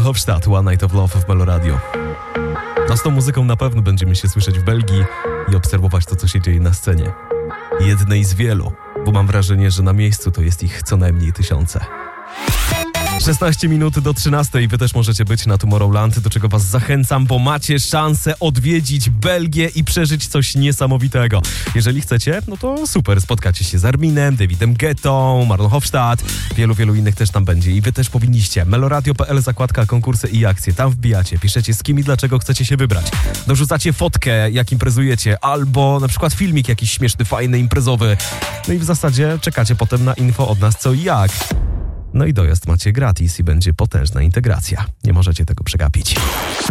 Hofstadt, One Night of Love w Meloradio. A z tą muzyką na pewno będziemy się słyszeć w Belgii i obserwować to, co się dzieje na scenie. Jednej z wielu, bo mam wrażenie, że na miejscu to jest ich co najmniej tysiące. 16 minut do 13. Wy też możecie być na Tomorrowland, do czego was zachęcam, bo macie szansę odwiedzić Belgię i przeżyć coś niesamowitego. Jeżeli chcecie, no to super, spotkacie się z Arminem, Davidem Guettą, Marlon Hofstadt, wielu innych też tam będzie i wy też powinniście. Meloradio.pl, zakładka konkursy i akcje, tam wbijacie, piszecie z kim i dlaczego chcecie się wybrać. Dorzucacie fotkę, jak imprezujecie, albo na przykład filmik jakiś śmieszny, fajny, imprezowy. No i w zasadzie czekacie potem na info od nas co i jak. No i dojazd macie gratis i będzie potężna integracja. Nie możecie tego przegapić.